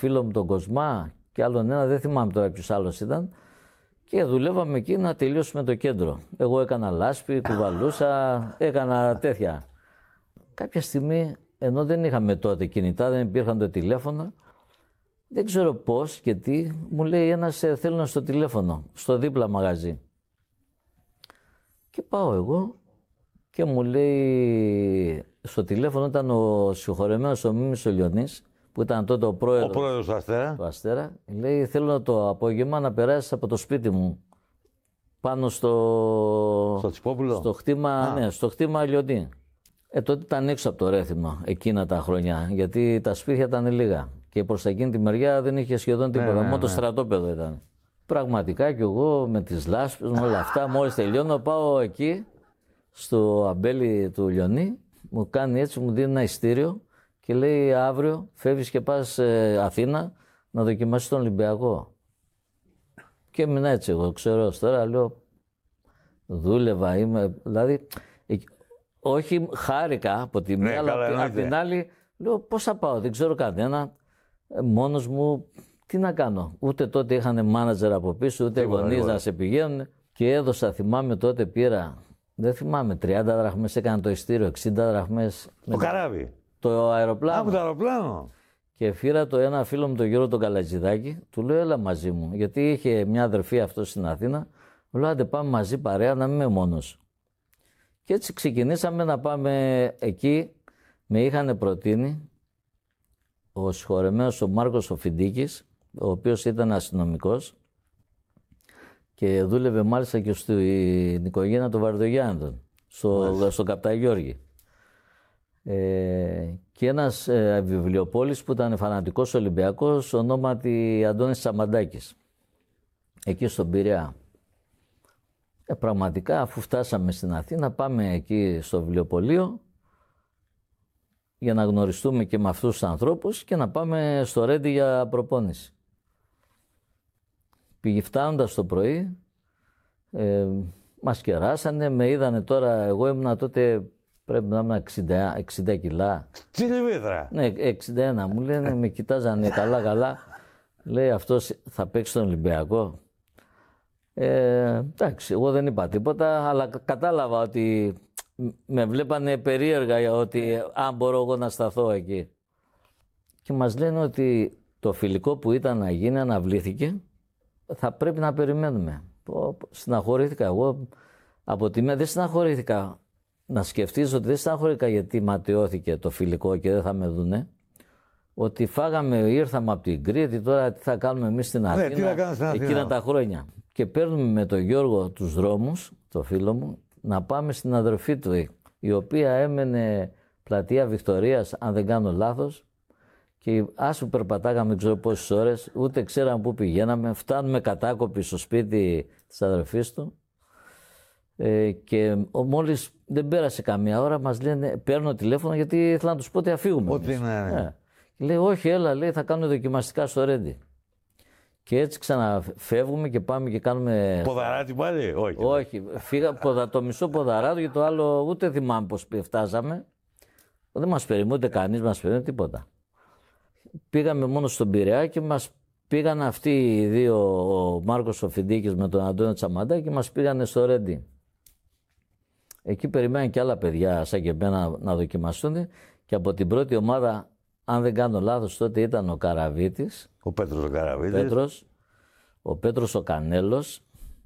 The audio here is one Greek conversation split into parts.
φίλο μου τον Κοσμά και άλλον ένα, δεν θυμάμαι τώρα ποιος άλλος ήταν. Και δουλεύαμε εκεί να τελειώσουμε το κέντρο. Εγώ έκανα λάσπη, κουβαλούσα, έκανα τέτοια. Κάποια στιγμή, ενώ δεν είχαμε τότε κινητά, δεν υπήρχαν το τηλέφωνο, δεν ξέρω πώς και τι, μου λέει ένας θέλω στο τηλέφωνο, στο δίπλα μαγαζί. Και πάω εγώ και μου λέει, στο τηλέφωνο ήταν ο συγχωρεμένος ο Μίμης ο Λιονής, που ήταν τότε ο πρόεδρος του Αστέρα. Λέει, θέλω το απόγευμα να περάσεις από το σπίτι μου πάνω στο Τσιπόπουλο. Στο χτήμα, ναι, στο χτήμα Λιονή. Τότε ήταν έξω από το Ρέθυμνο εκείνα τα χρόνια, γιατί τα σπίτια ήταν λίγα. Και προς εκείνη τη μεριά δεν είχε σχεδόν τίποτα, μόνο το στρατόπεδο ήταν. Πραγματικά κι εγώ με τις λάσπες, με όλα αυτά, μόλις τελειώνω, πάω εκεί, στο αμπέλι του Λιονή, μου κάνει έτσι, μου δίνει ένα ειστήριο και λέει αύριο φεύγεις και πας Αθήνα να δοκιμάσεις τον Ολυμπιακό. Και έμεινα έτσι εγώ, ξέρω τώρα, λέω, δούλευα, δηλαδή, όχι χάρηκα από τη μία, αλλά από την άλλη, λέω πώς θα πάω, δεν ξέρω κανένα, μόνος μου, τι να κάνω. Ούτε τότε είχαν μάνατζερ από πίσω, ούτε γονείς να σε πηγαίνουν. Και έδωσα, θυμάμαι τότε πήρα, δεν θυμάμαι, 30 δραχμές έκανα το ειστήριο, 60 δραχμές. Το καράβι. Το αεροπλάνο. Από το αεροπλάνο. Και φύρα το ένα φίλο μου, τον Γιώργο τον Καλατζηδάκη, του λέω έλα μαζί μου, γιατί είχε μια αδερφή αυτό στην Αθήνα. Μου λέω άντε πάμε μαζί παρέα, να μην είμαι μόνος. Και έτσι ξεκινήσαμε να πάμε εκεί. Με είχαν προτείνει ο συγχωρεμένος ο Μάρκος ο Φιντίκης, ο οποίος ήταν αστυνομικός και δούλευε μάλιστα και στην οικογένεια των Βαρδογιάννητων, στον Καπταγιώργη. Και ένας βιβλιοπόλης που ήταν φανατικός Ολυμπιακός, ονόματι Αντώνης Τσαμαντάκης, εκεί στον Πειραιά. Πραγματικά αφού φτάσαμε στην Αθήνα, πάμε εκεί στο βιβλιοπωλείο για να γνωριστούμε και με αυτούς τους ανθρώπους και να πάμε στο Ρέντι για προπόνηση. Φτάνοντας το πρωί, μας κεράσανε, με είδανε τώρα, εγώ ήμουνα τότε, πρέπει να ήμουν 60 κιλά. Τι λεβίδρα. Ναι, 61, μου λένε, με κοιτάζανε καλά, λέει αυτός θα παίξει τον Ολυμπιακό. Εντάξει, εγώ δεν είπα τίποτα, αλλά κατάλαβα ότι με βλέπανε περίεργα για ότι αν μπορώ εγώ να σταθώ εκεί. Και μας λένε ότι το φιλικό που ήταν να γίνει αναβλήθηκε, θα πρέπει να περιμένουμε. Συναχωρήθηκα εγώ, από τη μία δεν συναχωρήθηκα, να σκεφτείς ότι δεν συναχωρήθηκα γιατί ματαιώθηκε το φιλικό και δεν θα με δούνε. Ότι ήρθαμε από την Κρήτη, τώρα τι θα κάνουμε εμείς στην Αθήνα, εκείνα τα χρόνια. Και παίρνουμε με τον Γιώργο τους δρόμους, το φίλο μου, να πάμε στην αδερφή του, η οποία έμενε πλατεία Βικτωρίας, αν δεν κάνω λάθος, και άσου περπατάγαμε δεν ξέρω πόσες ώρες, ούτε ξέραμε πού πηγαίναμε, φτάνουμε κατάκοποι στο σπίτι της αδερφής του και μόλις δεν πέρασε καμία ώρα μας λένε, παίρνω τηλέφωνο γιατί ήθελα να τους πω ότι αφήγουμε. Ότι ναι. Και λέει όχι έλα, λέει θα κάνουμε δοκιμαστικά στο Ρέντι. Και έτσι ξαναφεύγουμε και πάμε και κάνουμε. Ποδαράτη πάλι, όχι. Όχι, το μισό ποδαράτο και το άλλο ούτε θυμάμαι πώς φτάσαμε. Δεν μας περιμένει, ούτε κανείς μας περιμένει, τίποτα. Πήγαμε μόνο στον Πειραιά και μας πήγαν αυτοί οι δύο, ο Μάρκος ο Φιντίκης με τον Αντώνιο Τσαμαντάκη, και μας πήγανε στο Ρέντι. Εκεί περιμέναν και άλλα παιδιά σαν και εμένα να δοκιμαστούν και από την πρώτη ομάδα, αν δεν κάνω λάθος, τότε ήταν ο Καραβίτης. Ο Πέτρος ο Καραβίτης. Ο Πέτρος ο Κανέλος.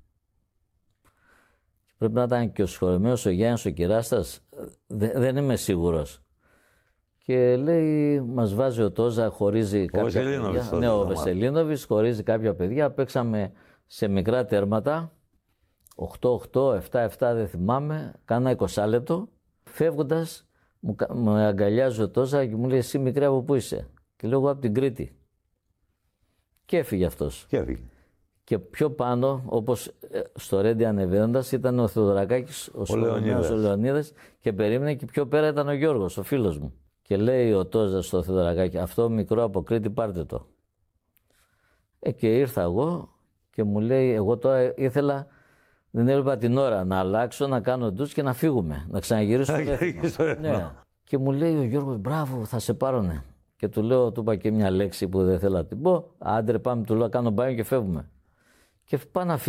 Πρέπει να ήταν και ο συγχωρεμένος ο Γιάννης ο Κυράστας. Δεν είμαι σίγουρος. Και λέει, μας βάζει ο Τόζα, χωρίζει κάποια παιδιά. Ναι, ο Βεσελίνοβης χωρίζει κάποια παιδιά. Παίξαμε σε μικρά τέρματα. 8-8, 7-7 δεν θυμάμαι. Κάνα 20 λεπτό. Φεύγοντας, μου αγκαλιάζει ο Τόζα και μου λέει, εσύ μικρή από πού είσαι? Και λέω, εγώ από την Κρήτη. Και έφυγε αυτός. Και πιο πάνω, όπως στο Ρέντι ανεβαίνοντας, ήταν ο Θεοδωρακάκης, ο Λεωνίδας, και περίμενε, και πιο πέρα ήταν ο Γιώργος, ο φίλος μου. Και λέει ο Τόζα στο Θεοδωρακάκη, αυτό μικρό από Κρήτη πάρτε το. Και ήρθα εγώ και μου λέει, εγώ τώρα ήθελα, δεν έβλεπα την ώρα να αλλάξω, να κάνω ντους και να φύγουμε, να ξαναγυρίσω στο Ρέθυμνο. Ναι. Και μου λέει ο Γιώργος, μπράβο, θα σε πάρουνε. Και του λέω, του είπα και μια λέξη που δεν θέλω να την πω. Άντρε, πάμε, του λέω, κάνω μπάνιο και φεύγουμε. Και πάω να